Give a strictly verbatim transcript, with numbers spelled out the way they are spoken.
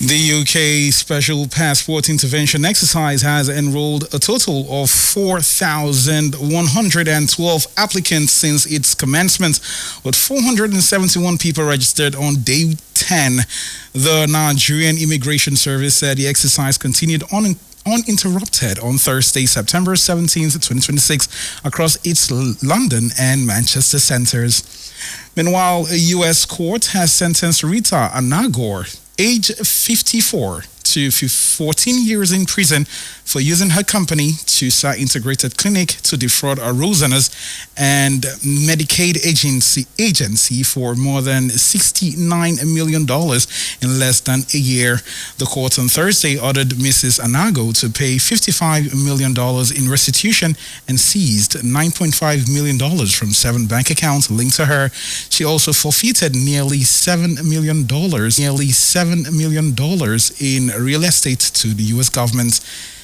The U K Special Passport Intervention Exercise has enrolled a total of four thousand one hundred twelve applicants since its commencement, with four hundred seventy-one people registered on day ten. The Nigerian Immigration Service said the exercise continued on uninterrupted on Thursday, September seventeenth, twenty twenty-six, across its London and Manchester centers. Meanwhile, a U S court has sentenced Rita Anagor, age fifty-four, to fourteen years in prison for using her company, Tusa Integrated Clinic, to defraud Arosanas and Medicaid agency agency for more than sixty-nine million dollars in less than a year. The court on Thursday ordered Missus Anago to pay fifty-five million dollars in restitution and seized nine point five million dollars from seven bank accounts linked to her. She also forfeited nearly seven million dollars, nearly seven million dollars in real estate to the U S government.